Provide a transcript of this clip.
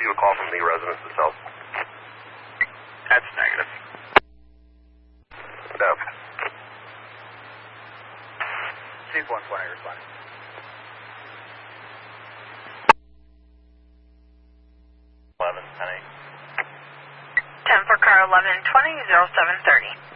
you a call from the residence itself? That's negative. No. Chief 120 responding. 11, 10-8. 10 for car 1120, 0730.